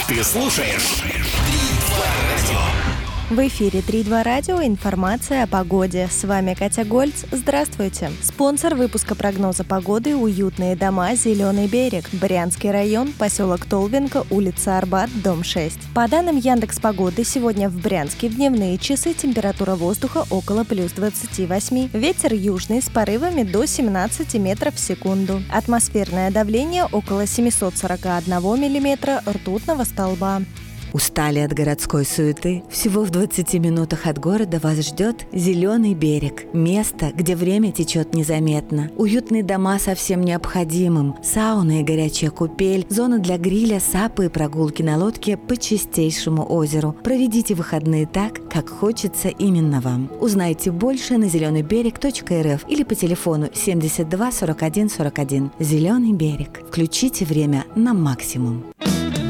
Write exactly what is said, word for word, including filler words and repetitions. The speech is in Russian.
Ты слушаешь Три-два-радио. В эфире три-два радио. Информация о погоде. С вами Катя Гольц. Здравствуйте. Спонсор выпуска прогноза погоды — уютные дома «Зеленый берег». Брянский район, поселок Толвинка, улица Арбат, дом шесть. По данным Яндекс.Погоды, сегодня в Брянске в дневные часы температура воздуха около плюс двадцати восьми. Ветер южный с порывами до семнадцати метров в секунду. Атмосферное давление около семьсот сорок один миллиметра ртутного столба. Устали от городской суеты? Всего в двадцати минутах от города вас ждет «Зеленый берег». Место, где время течет незаметно. Уютные дома со всем необходимым. Сауна и горячая купель. Зона для гриля, сапы и прогулки на лодке по чистейшему озеру. Проведите выходные так, как хочется именно вам. Узнайте больше на зеленый берег точка эр эф или по телефону семьдесят два сорок один сорок один. «Зеленый берег». Включите время на максимум.